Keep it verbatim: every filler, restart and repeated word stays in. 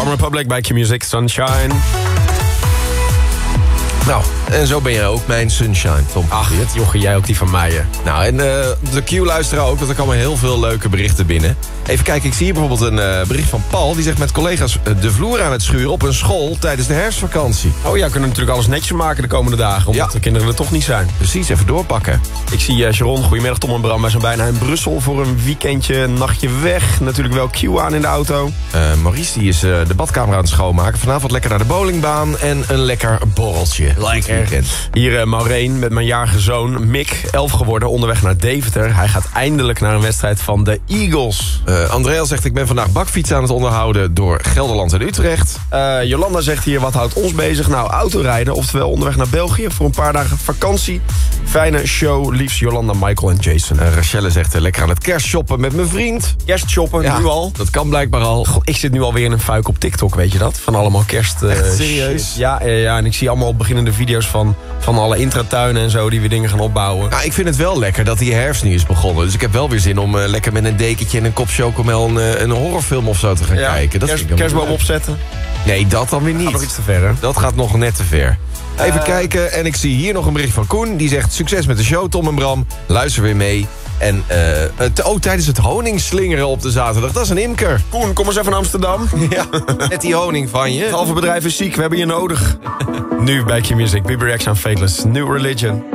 One Republic bij Q-Music, Sunshine. Nou, en zo ben jij ook mijn sunshine, Tom. Ach, jochie, jij ook die van mij, hè? Nou, en uh, de Q-luisteraar ook, want er komen heel veel leuke berichten binnen. Even kijken, ik zie hier bijvoorbeeld een uh, bericht van Paul. Die zegt met collega's uh, de vloer aan het schuren op een school tijdens de herfstvakantie. Oh ja, kunnen natuurlijk alles netjes maken de komende dagen. Omdat ja. de kinderen er toch niet zijn. Precies, even doorpakken. Ik zie uh, Sharon, goedemiddag Tom en Bram. Wij zijn bijna in Brussel voor een weekendje, een nachtje weg. Natuurlijk wel Q aan in de auto. Uh, Maurice die is uh, de badkamer aan het schoonmaken. Vanavond lekker naar de bowlingbaan en een lekker borreltje. Lekker. Hier uh, Maureen met mijn jarige zoon Mick, elf geworden, onderweg naar Deventer. Hij gaat eindelijk naar een wedstrijd van de Eagles. Uh, Andrea zegt, ik ben vandaag bakfiets aan het onderhouden door Gelderland en Utrecht. Uh, Jolanda zegt hier, wat houdt ons bezig? Nou, autorijden, oftewel onderweg naar België voor een paar dagen vakantie. Fijne show, liefst Jolanda, Michael en Jason. Uh, Rachelle zegt, uh, lekker aan het kerstshoppen met mijn vriend. Kerstshoppen, ja, nu al? Dat kan blijkbaar al. God, ik zit nu alweer in een fuik op TikTok, weet je dat? Van allemaal kerst... Uh, Echt serieus? Shit. Ja, uh, ja, en ik zie allemaal beginnende video's van, van alle intratuinen en zo... die weer dingen gaan opbouwen. Nou, ik vind het wel lekker dat die herfst nu is begonnen. Dus ik heb wel weer zin om uh, lekker met een dekentje en een kop chocomel... een, uh, een horrorfilm of zo te gaan ja, kijken. Dat kerst, vind ik kerstboom opzetten? Nee, dat dan weer niet. Gaat nog iets te ver, hè? Dat gaat nog net te ver. Even uh, kijken, en ik zie hier nog een bericht van Koen. Die zegt, succes met de show, Tom en Bram. Luister weer mee. En uh, t- oh, tijdens het honingslingeren op de zaterdag. Dat is een imker. Koen, kom eens even naar Amsterdam. Ja, met die honing van je. Het halve bedrijf is ziek, we hebben je nodig. Nu bij Q-Music, B B Rex aan Fateless, New Religion.